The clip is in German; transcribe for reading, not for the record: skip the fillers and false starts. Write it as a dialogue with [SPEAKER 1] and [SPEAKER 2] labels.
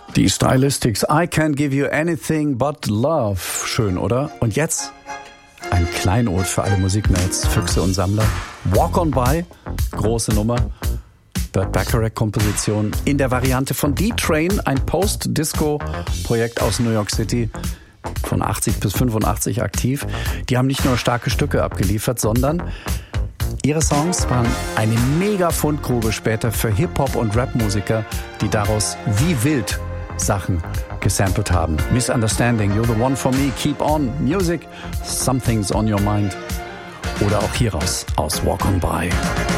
[SPEAKER 1] Die Stylistics, I can't give you anything but love. Schön, oder? Und jetzt ein Kleinod für alle Musiknerds, Füchse und Sammler. Walk on By, große Nummer. Burt Bacharach-Komposition in der Variante von D-Train, ein Post-Disco-Projekt aus New York City, von 80 bis 85 aktiv. Die haben nicht nur starke Stücke abgeliefert, sondern ihre Songs waren eine Mega-Fundgrube später für Hip-Hop- und Rap-Musiker, die daraus wie wild Sachen gesampelt haben. Misunderstanding, You're the One for Me, Keep On, Music, Something's on Your Mind. Oder auch hieraus aus Walk on By.